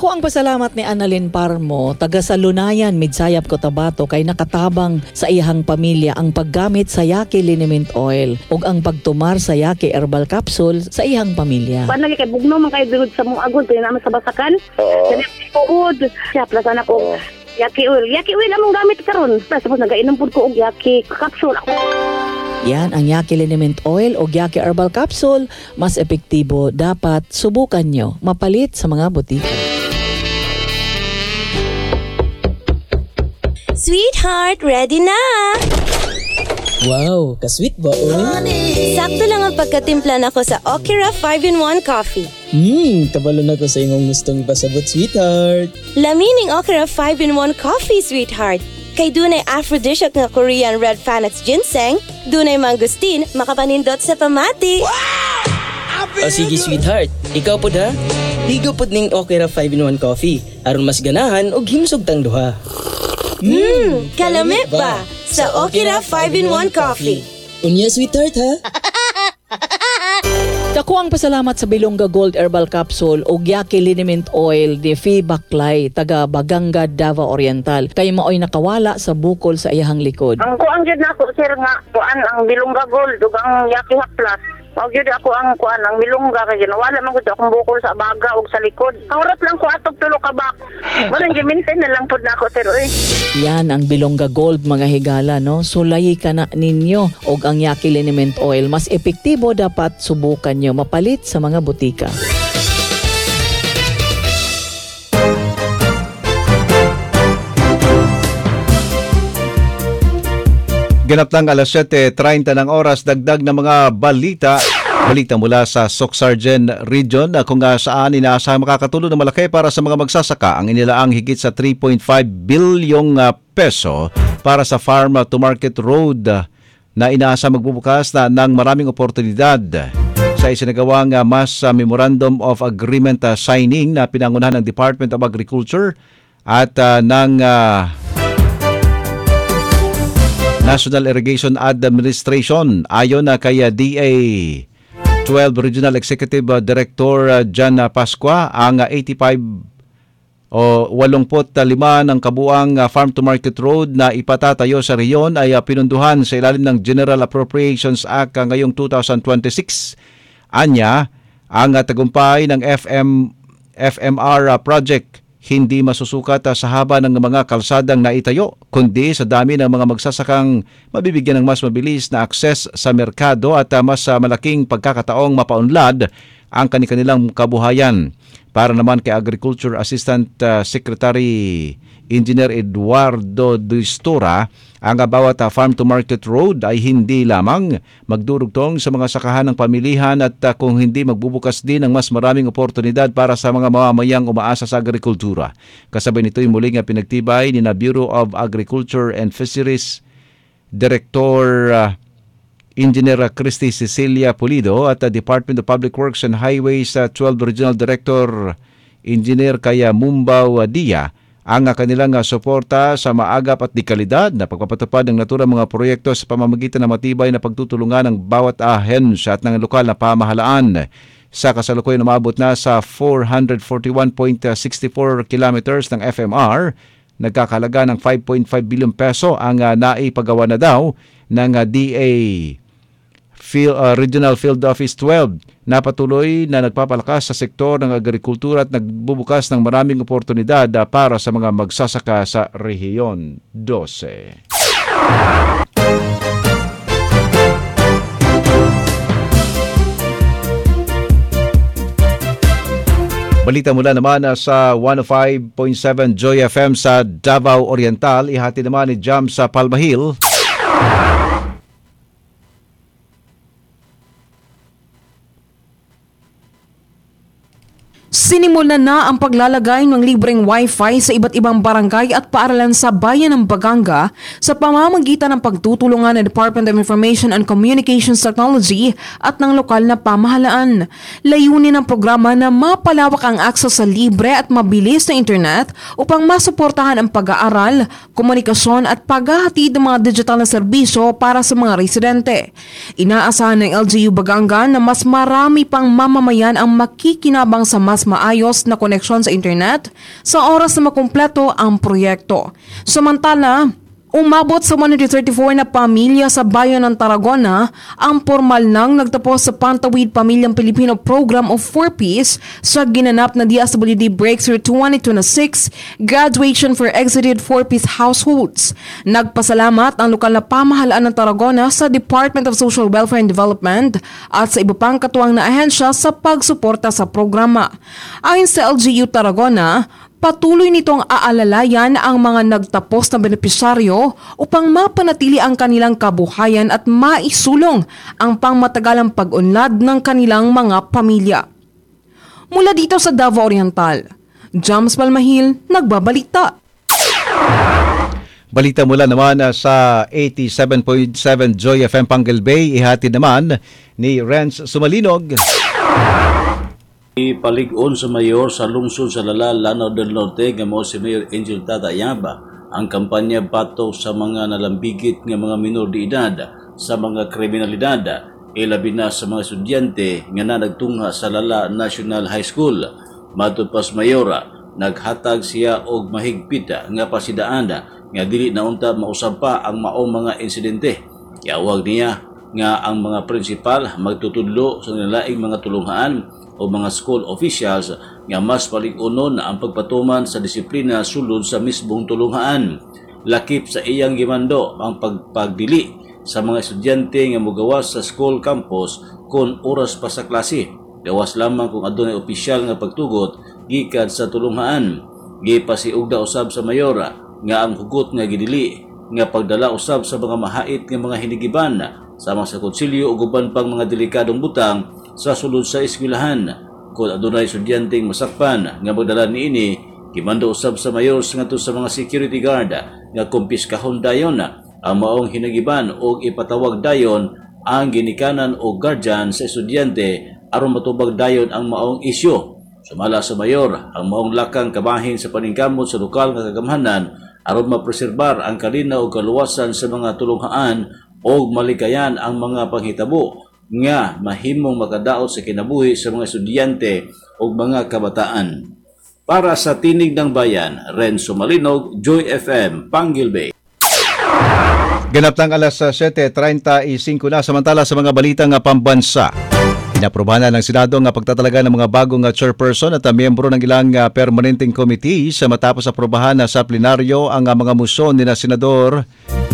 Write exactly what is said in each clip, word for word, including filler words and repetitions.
Dako ang pasalamat ni Annalyn Parmo, taga Salunayan, Midsayap, Cotabato, kay nakatabang sa iyang pamilya ang paggamit sa Yaki Liniment Oil ug ang pagtumar sa Yaki Herbal Capsule sa iyang pamilya. Pan lagi kay bugno man kay birod sa mong agod kay naman sa basakan. Kani tuod. Siya plasan ako. Yaki oil. Yaki oil among gamit karon. Tapos nagainom pud ko og Yaki capsule. Yan ang Yaki Liniment Oil o Yaki Herbal Capsule. Mas epektibo, dapat subukan nyo. Mapalit sa mga butika. Sweetheart, ready na! Wow, ka-sweet ba, oy? Sakto lang ang pagkatimpla nako sa Okira five in one coffee. Hmm, kabalo na ko sa imong gustong ipasabot, sweetheart. Lamining Okira five in one coffee, sweetheart. Kay dunay aphrodisiac nga Korean red Panax ginseng, dunay mangustin, makapanindot sa pamati. Wow! O sige, sweetheart. Ikaw po da? Ligo po ning Okira five in one coffee. Aron mas ganahan og himsog tang duha. Hmm, kalamit ba? Sa Okira five in one coffee. Unya, sweetheart, ha? Dako ang pasalamat sa Bilongga Gold Herbal Capsule o Yaki Liniment Oil ni Fee Baklay, taga Baganga, Davao Oriental. Kay maoy nakawala sa bukol sa iyahang likod. Ang kuan gyud nako sir nga kuan ang Bilongga Gold ug ang Yaki Hot Plus. Mao gyud ako ang kuan ang Bilongga kay ginawala man gud akong bukol sa baga ug sa likod. Kaurat lang ko atog tulo ka bak. Wala gi-maintain na lang pud nako sir oy. Yan ang Bilongga Gold, mga higala, no? Sulayi ka na ninyo og ang Yaki Liniment Oil. Mas epektibo, dapat subukan nyo. Mapalit sa mga butika. Ganap lang alas siyete treinta ng oras, dagdag na mga balita. Balita mula sa Socsargen Region kung saan inaasahang makakatulong na malaki para sa mga magsasaka ang inilaang higit sa three point five bilyong peso para sa Farm to Market Road na inaasahang magbubukas na ng maraming oportunidad. Sa isinagawang mass Memorandum of Agreement signing na pinangunahan ng Department of Agriculture at uh, ng uh, National Irrigation Administration. Ayon na kay D A twelve Regional Executive Director Jan Pascua, ang eighty-five o eighty-five ng kabuang Farm to Market Road na ipatatayo sa rehiyon ay pinunduhan sa ilalim ng General Appropriations Act ngayong twenty twenty-six. Anya, ang tagumpay ng F M F M R project hindi masusukat sa haba ng mga kalsadang naitayo, kundi sa dami ng mga magsasakang mabibigyan ng mas mabilis na akses sa merkado at mas malaking pagkakataong mapaunlad ang kanilang kabuhayan. Para naman kay Agriculture Assistant Secretary Engineer Eduardo Distora, ang bawat Farm to Market Road ay hindi lamang magdurugtong sa mga sakahan ng pamilihan at uh, kung hindi magbubukas din ng mas maraming oportunidad para sa mga mamamayang umaasa sa agrikultura. Kasabay nito ay muling pinagtibay ni na Bureau of Agriculture and Fisheries Director uh, Engineer Christy Cecilia Pulido at uh, Department of Public Works and Highways uh, twelve Regional Director Engineer Kaya Mumbaw Dia ang kanilang suporta sa maagap at dekalidad na pagpapatupad ng naturang mga proyekto sa pamamagitan ng matibay na pagtutulungan ng bawat ahensya at ng lokal na pamahalaan. Sa kasalukuyan umabot na sa four hundred forty-one point six four kilometers ng F M R, nagkakalaga ng five point five bilyon peso ang uh, naipagawa na daw ng uh, D A Field, uh, Regional Field Office twelve na patuloy na nagpapalakas sa sektor ng agrikultura at nagbubukas ng maraming oportunidad uh, para sa mga magsasaka sa Rehiyon twelve. Balita mula naman sa one oh five point seven Joy F M sa Davao Oriental, ihati naman ni Jam sa Palmahil. Sinimulan na ang paglalagay ng libreng Wi-Fi sa iba't ibang barangay at paaralan sa bayan ng Baganga sa pamamagitan ng pagtutulungan ng Department of Information and Communications Technology at ng lokal na pamahalaan. Layunin ng programa na mapalawak ang akses sa libre at mabilis na internet upang masuportahan ang pag-aaral, komunikasyon at paghahatid ng mga digital na serbisyo para sa mga residente. Inaasahan ng L G U Baganga na mas marami pang mamamayan ang makikinabang sa mas mas maayos na koneksyon sa internet sa oras na makumpleto ang proyekto. Samantala, umabot sa one hundred thirty-four na pamilya sa bayan ng Tarragona ang formal nang nagtapos sa Pantawid Pamilyang Pilipino Program of four Ps sa ginanap na D S W D Breakthrough twenty twenty-six Graduation for Exited four Ps Households. Nagpasalamat ang lokal na pamahalaan ng Tarragona sa Department of Social Welfare and Development at sa iba pang katuwang na ahensya sa pagsuporta sa programa. Ayon sa L G U Tarragona, patuloy nitong aalalayan ang mga nagtapos na benepisyaryo upang mapanatili ang kanilang kabuhayan at maisulong ang pangmatagalang pag-unlad ng kanilang mga pamilya. Mula dito sa Davao Oriental, Jams Palmahil, nagbabalita. Balita mula naman sa eighty-seven point seven Joy F M Pangal Bay, ihatid naman ni Renz Sumalinog. Ipalig-on sa mayor sa lungsod sa Lala, Lanao del Norte nga mo si Mayor Angel Tata Yaba ang kampanya bato sa mga nalambigit nga mga minor de edad sa mga kriminalidad, ilabi na sa mga estudyante nga na nagtungha sa Lala National High School. Matod pas mayora, naghatag siya og mahigpit nga pasidaan nga dili na unta mausab pa ang maong mga insidente. Iawag niya nga ang mga prinsipal magtutudlo sa nalaing mga tulunghaan o mga school officials nga mas palig-unon ang pagpatuman sa disiplina sulod sa mismong tulunghaan. Lakip sa iyang gimando ang pagpagdili sa mga estudyante nga mogawas sa school campus kung oras pa sa klase. Gawas lamang kung adunay opisyal nga pagtugot gikan sa tulunghaan. Gipasiugda usab sa mayora nga ang hugot nga gidili nga pagdala usab sa mga mahait nga mga hinigiban sama sa konsilyo ug uban pang mga delikadong butang sa sulod sa eskwelahan. Kung adunay estudyanteng masakpan nga magdala niini, kimando usab sa mayor ngadto sa mga security guard nga kumpiskahon dayon ang maong hinagiban o ipatawag dayon ang ginikanan o guardian sa estudyante aron matubag dayon ang maong isyu. Sumala sa mayor ang maong lakang kabahin sa paningkamot sa lokal nga kagamhanan aron mapreserbar ang kalinaw o kaluwasan sa mga tulunghaan o malikayan ang mga panghitabo nga mahimong makadaot sa kinabuhi sa mga estudyante o mga kabataan. Para sa Tinig ng Bayan, Renzo Malinog, Joy F M, Pangal Bay. Ganap ng alas seven thirty-five na, samantala sa mga balitang pambansa. Inaprobahan na ng Senado ang pagtatalaga ng mga bagong chairperson at miyembro ng ilang permanenteng committee sa matapos aprobahan na sa plenaryo ang mga musyon ni na Senador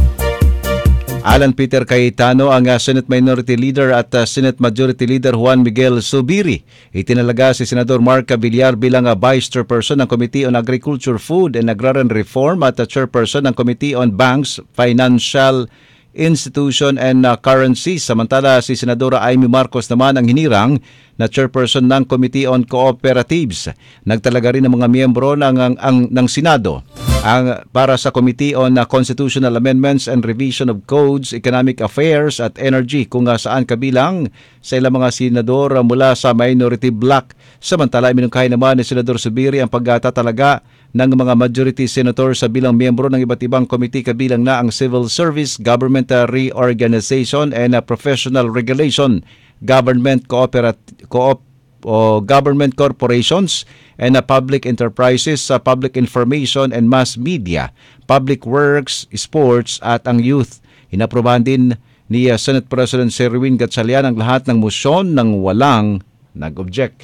Alan Peter Cayetano, ang uh, Senate Minority Leader at uh, Senate Majority Leader Juan Miguel Zubiri. Itinalaga si Senador Mark Villar bilang uh, Vice Chairperson ng Committee on Agriculture, Food and Agrarian Reform at uh, Chairperson ng Committee on Banks, Financial Institution and uh, Currency. Samantala si Senadora Amy Marcos naman ang hinirang na Chairperson ng Committee on Cooperatives. Nagtalaga rin ng mga miyembro ng, ang, ang, ng Senado ang para sa Committee on uh, Constitutional Amendments and Revision of Codes, Economic Affairs at Energy kung uh, saan kabilang sa ilang mga senador uh, mula sa minority bloc. Samantala minungkahi naman ni Senador Zubiri ang pagtatalaga ng mga majority senator sa bilang miyembro ng iba't ibang committee kabilang na ang Civil Service, Government uh, Reorganization and uh, Professional Regulation, Government Cooperat- Coop o Government Corporations and uh, Public Enterprises, uh, Public Information and Mass Media, Public Works, Sports at ang Youth. Inaprobahan din ni uh, Senate President Sherwin Gatchalian ang lahat ng motion nang walang nag-object.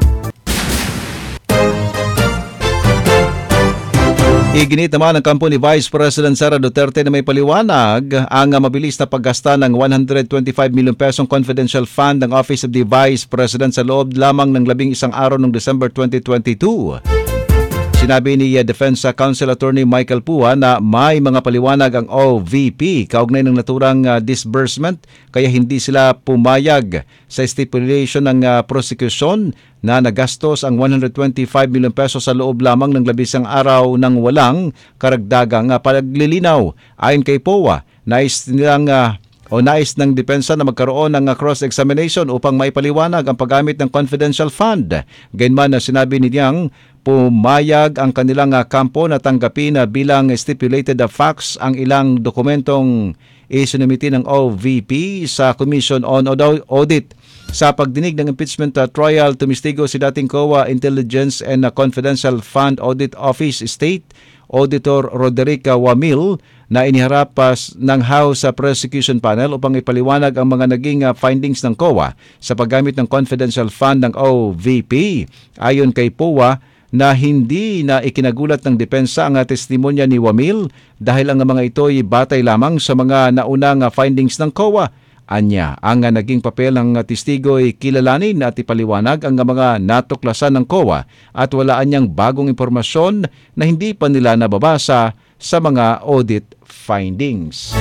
Iginit naman ng kampo ni Vice President Sara Duterte na may paliwanag ang mabilis na paggasta ng one hundred twenty-five million pesong confidential fund ng Office of the Vice President sa loob lamang ng labing isang araw noong December twenty twenty-two. Sinabi ni Defense Counsel Attorney Michael Pua na may mga paliwanag ang O V P kaugnay ng naturang uh, disbursement kaya hindi sila pumayag sa stipulation ng uh, prosecution na nagastos ang one hundred twenty-five million pesos sa loob lamang ng labisang araw ng walang karagdagang uh, paglilinaw. Ayon kay P O A, nais nilang uh, o nais ng depensa na magkaroon ng cross-examination upang maipaliwanag ang paggamit ng confidential fund. Gayunman na sinabi niyang pumayag ang kanilang kampo na tanggapin na bilang stipulated facts ang ilang dokumentong isinumiti ng O V P sa Commission on Audit. Sa pagdinig ng impeachment uh, trial, tumistigo si dating C O A Intelligence and uh, Confidential Fund Audit Office State Auditor Roderica Wamil na iniharap uh, ng House uh, Prosecution Panel upang ipaliwanag ang mga naging uh, findings ng C O A sa paggamit ng confidential fund ng O V P. Ayon kay P O A, na hindi na ikinagulat ng depensa ang uh, testimonya ni Wamil dahil ang mga ito ay batay lamang sa mga naunang uh, findings ng C O A. Anya, ang uh, naging papel ng uh, testigo ay kilalanin at ipaliwanag ang uh, mga natuklasan ng C O A at walaan niyang bagong impormasyon na hindi pa nila nababasa sa mga audit findings.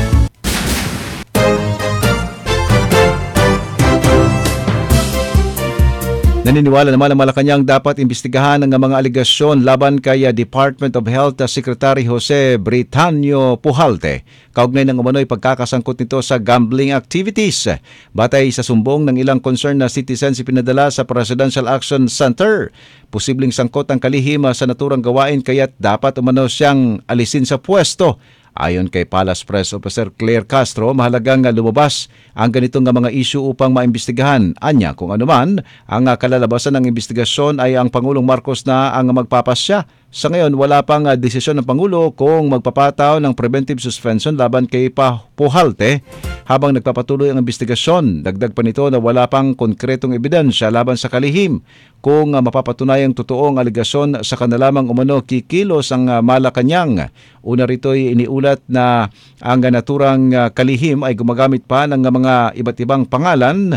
Naniniwala naman ang Malacanang dapat imbestigahan ang mga aligasyon laban kay Department of Health Secretary Jose Britanio Pujalte kaugnay ng umano'y pagkakasangkot nito sa gambling activities. Batay sa sumbong ng ilang concerned na citizens ipinadala sa Presidential Action Center, posibleng sangkot ang kalihim sa naturang gawain kaya't dapat umano siyang alisin sa pwesto. Ayon kay Palace Press Officer Claire Castro, mahalagang lumabas ang ganitong mga issue upang maimbestigahan. Anya, kung anuman, ang kalalabasan ng imbestigasyon ay ang Pangulong Marcos na ang magpapasya. Sa ngayon, wala pang desisyon ng Pangulo kung magpapataw ng preventive suspension laban kay Pujalte habang nagpapatuloy ang imbestigasyon. Dagdag pa nito na wala pang konkretong ebidensya laban sa kalihim. Kung mapapatunayang totoo ang aligasyon sa kanalamang umano kikilos ang Malacanang. Una rito ay iniulat na ang naturang kalihim ay gumagamit pa ng mga iba't ibang pangalan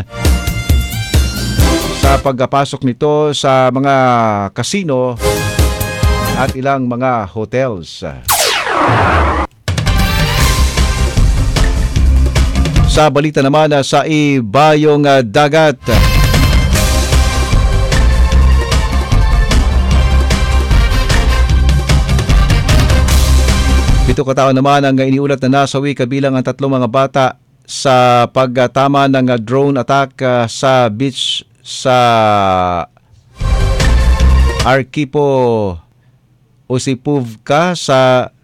sa pagpasok nito sa mga kasino at ilang mga hotels. Sa balita naman sa ibayong dagat, pito katao naman ang iniulat na nasawi kabilang ang tatlong mga bata sa pagtama ng drone attack sa beach sa Arkipo Osipuvka sa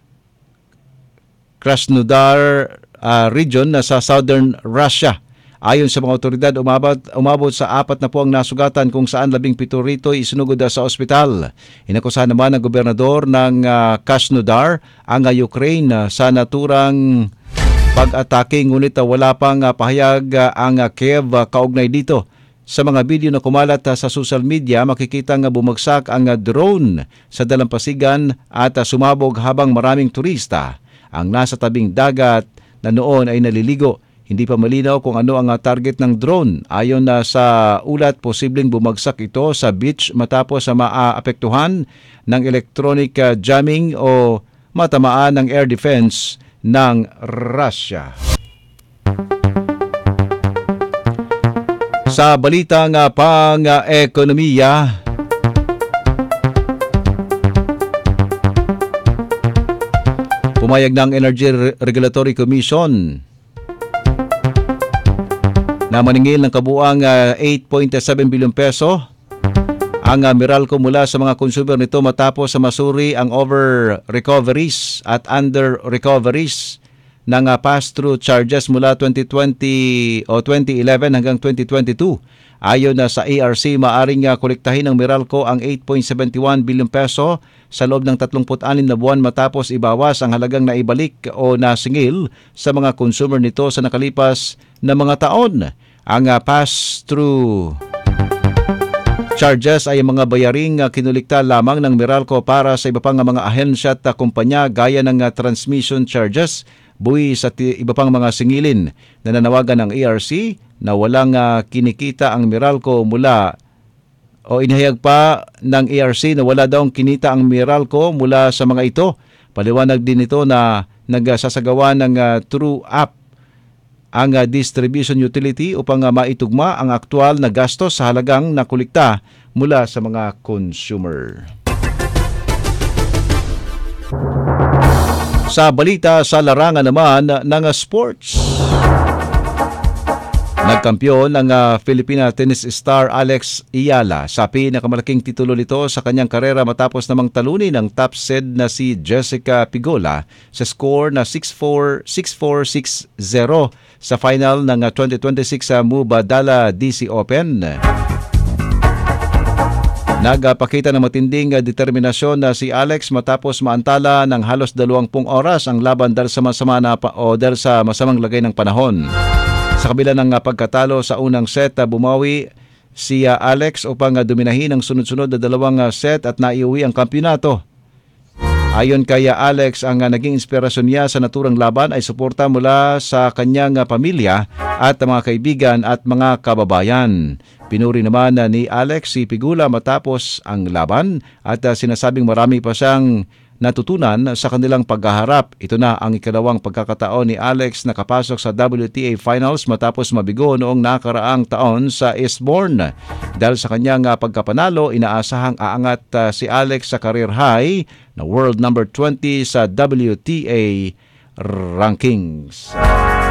Krasnodar uh, region na sa southern Russia. Ayon sa mga otoridad, umabot, umabot sa apat na po ang nasugatan kung saan labing pito rito isinugod sa ospital. Inakusahan naman ng gobernador ng uh, Krasnodar ang uh, Ukraine uh, sa naturang pag-atake, ngunit uh, wala pang uh, pahayag uh, ang uh, Kiev uh, kaugnay dito. Sa mga video na kumalat uh, sa social media, makikita nga bumagsak ang uh, drone sa dalampasigan at uh, sumabog habang maraming turista ang nasa tabing dagat na noon ay naliligo. Hindi pa malinaw kung ano ang uh, target ng drone. Ayon na uh, sa ulat, posibleng bumagsak ito sa beach matapos sa uh, maapektuhan ng electronic uh, jamming o matamaan ng air defense ng Russia. Sa balitang uh, pang-ekonomiya, pumayag ng Energy Regulatory Commission na maningil ng kabuang uh, eight point seven billion peso ang uh, Meralco mula sa mga consumer nito matapos sa masuri ang over-recoveries at under-recoveries ng uh, pass-through charges mula twenty twenty o twenty eleven hanggang twenty twenty-two. Ayon na sa A R C, maaring uh, kolektahin ng Meralco ang eight point seven one billion peso sa loob ng thirty-six na buwan matapos ibawas ang halagang naibalik o nasingil sa mga consumer nito sa nakalipas na mga taon. Ang uh, pass-through charges ay mga bayaring uh, kinulikta lamang ng Meralco para sa iba pang uh, mga ahensya at uh, kumpanya gaya ng uh, transmission charges, buwis at iba pang mga singilin. Nananawagan ng A R C na walang uh, kinikita ang Meralco mula o inihayag pa ng A R C na wala daw kinita ang Meralco mula sa mga ito. Paliwanag din ito na nagsasagawa ng uh, true up ang uh, distribution utility upang uh, maitugma ang aktual na gastos sa halagang nakulikta mula sa mga consumer. Sa balita sa larangan naman ng sports, Nagkampiyon ang uh, Filipina tennis star Alex Iyala sa pinakamalaking titulo nito sa kanyang karera matapos namang talunin ng top seed na si Jessica Pigola sa score na six four, six four, six zero sa final ng uh, twenty twenty-six uh, Mubadala D C Open. Nagpakita ng matinding determinasyon na si Alex matapos maantala ng halos dalawampung oras ang laban dahil sa masama na pa, o dahil sa masamang lagay ng panahon. Sa kabila ng pagkatalo sa unang set, bumawi si Alex upang dominahin ang sunod-sunod na dalawang set at naiuwi ang kampyonato. Ayon kay Alex, ang naging inspirasyon niya sa naturang laban ay suporta mula sa kanyang pamilya at mga kaibigan at mga kababayan. Pinuri naman ni Alex si Pigula matapos ang laban at sinasabing marami pa siyang natutunan sa kanilang paghaharap. Ito na ang ikalawang pagkakataon ni Alex na kapasok sa W T A Finals matapos mabigo noong nakaraang taon sa Eastbourne. Dahil sa kanyang pagkapanalo, inaasahang aangat uh, si Alex sa career high na world number twenty sa W T A rankings.